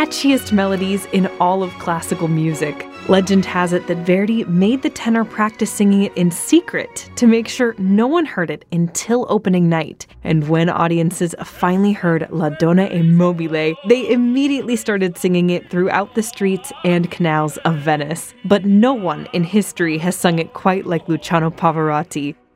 catchiest melodies in all of classical music. Legend has it that Verdi made the tenor practice singing it in secret to make sure no one heard it until opening night. And when audiences finally heard La Donna e Mobile, they immediately started singing it throughout the streets and canals of Venice. But no one in history has sung it quite like Luciano Pavarotti.